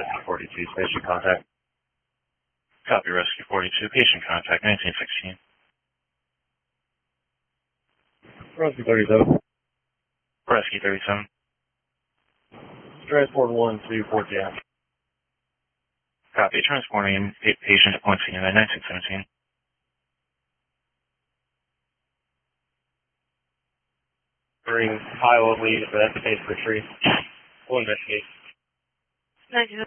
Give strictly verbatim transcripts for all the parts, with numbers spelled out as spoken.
Rescue forty-two, patient contact. Copy, Rescue forty-two, patient contact, nineteen sixteen. Rescue thirty-seven. Rescue thirty-seven. Transport one to Fort Jack. Copy, transporting a patient at point C N I nineteen seventeen. Bring Iowa lead for that case for tree. We'll investigate. nineteen.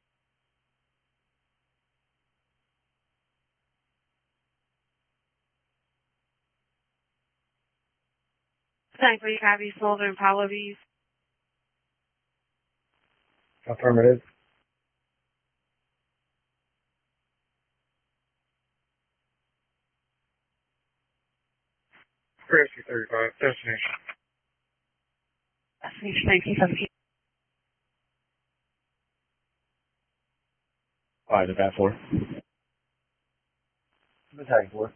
Thankfully, copy, Smolder and Pablo V's. Affirmative. Rescue thirty-five, destination. Destination nineteen seventeen. Five to bat four. Battalion four.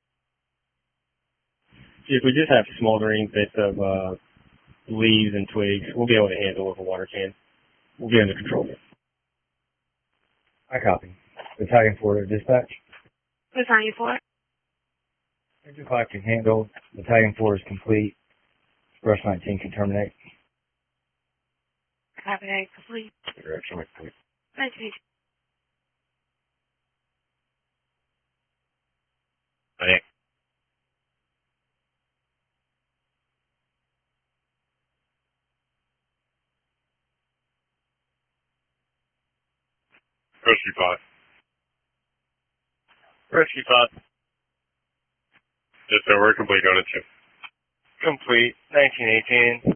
See, if we just have smoldering bits of uh, leaves and twigs, we'll be able to handle with a water can. We'll be under control. I copy. Battalion four to dispatch. Battalion four. Ranger five can handle. Battalion four is complete. Rush nineteen can terminate. Copy, complete. Direction complete. nineteen. Hey. Rescue five. Rescue five. Yes, sir, we're complete on it, too. Complete. nineteen eighteen.